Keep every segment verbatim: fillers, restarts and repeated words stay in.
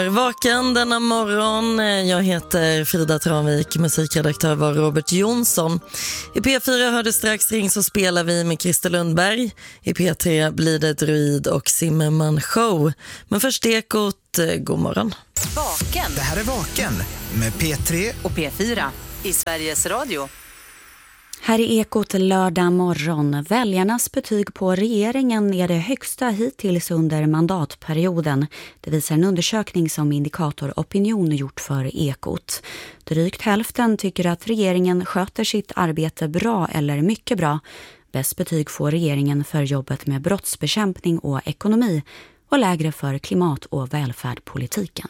Vaken denna morgon. Jag heter Frida Tranvik, musikredaktör var Robert Jonsson. I P fyra hörde strax Ring så spelar vi med Christer Lundberg. I P tre blir det Druid och Zimmerman show. Men först Ekot, god morgon. Vaken. Det här är Vaken med P tre och P fyra i Sveriges Radio. Här är Ekot lördag morgon. Väljarnas betyg på regeringen är det högsta hittills under mandatperioden. Det visar en undersökning som Indikator Opinion gjort för Ekot. Drygt hälften tycker att regeringen sköter sitt arbete bra eller mycket bra. Bäst betyg får regeringen för jobbet med brottsbekämpning och ekonomi och lägre för klimat- och välfärdpolitiken.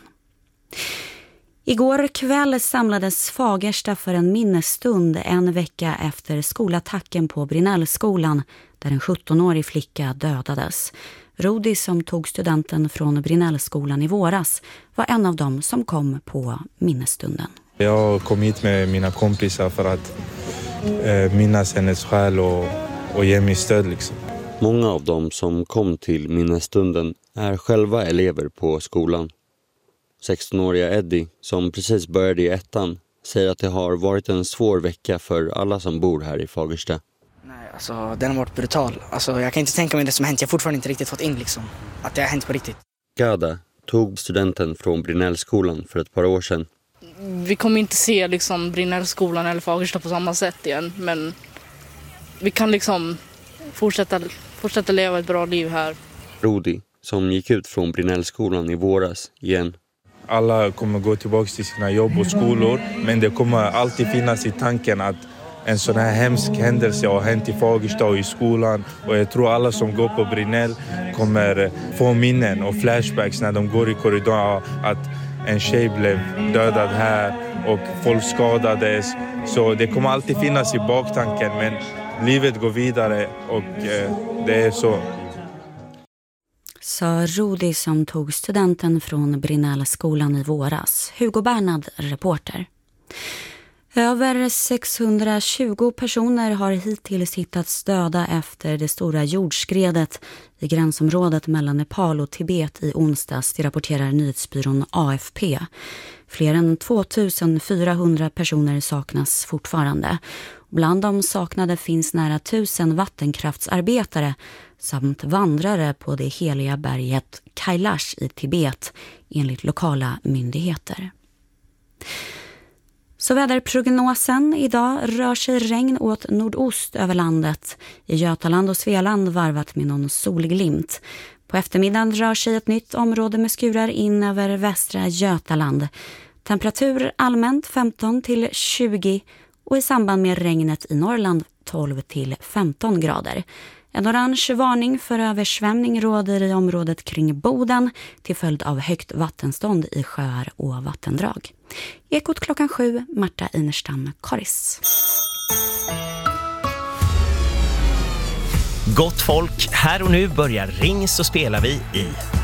Igår kväll samlades Fagersta för en minnesstund en vecka efter skolattacken på Brinellskolan där en sjuttonårig flicka dödades. Rudi, som tog studenten från Brinellskolan i våras, var en av dem som kom på minnesstunden. Jag kom hit med mina kompisar för att eh, minnas hennes själ och, och ge mig stöd. Liksom. Många av dem som kom till minnesstunden är själva elever på skolan. sextonåriga Eddie, som precis började i ettan, säger att det har varit en svår vecka för alla som bor här i Fagersta. Nej, alltså den har varit brutal. Alltså jag kan inte tänka mig det som hänt. Jag har fortfarande inte riktigt fått in liksom att det har hänt på riktigt. Gada tog studenten från Brinellskolan för ett par år sedan. Vi kommer inte se liksom Brinellskolan eller Fagersta på samma sätt igen, men vi kan liksom fortsätta, fortsätta leva ett bra liv här. Rudi, som gick ut från Brinellskolan i våras igen. Alla kommer gå tillbaka till sina jobb och skolor, men det kommer alltid finnas i tanken att en sån här hemsk händelse har hänt i Fagersta och i skolan. Och jag tror alla som går på Brinell kommer få minnen och flashbacks när de går i korridoren att en tjej blev dödad här och folk skadades. Så det kommer alltid finnas i baktanken, men livet går vidare och eh, det är så. Sa Rudi, som tog studenten från Brinellskolan i våras. Hugo Bernhard, reporter. Över sexhundratjugo personer har hittills hittats döda efter det stora jordskredet i gränsområdet mellan Nepal och Tibet i onsdags, det rapporterar nyhetsbyrån A F P. Fler än tvåtusenfyrahundra personer saknas fortfarande. Bland de saknade finns nära tusen vattenkraftsarbetare samt vandrare på det heliga berget Kailash i Tibet, enligt lokala myndigheter. Så väderprognosen idag rör sig regn åt nordost över landet. I Götaland och Svealand varvat med någon solglimt. På eftermiddagen rör sig ett nytt område med skurar in över västra Götaland. Temperatur allmänt femton till tjugo och i samband med regnet i Norrland tolv till femton grader. En orange varning för översvämning råder i området kring Boden till följd av högt vattenstånd i sjöar och vattendrag. Ekot klockan sju, Marta Inerstam, Karis. Gott folk, här och nu börjar Ring så spelar vi i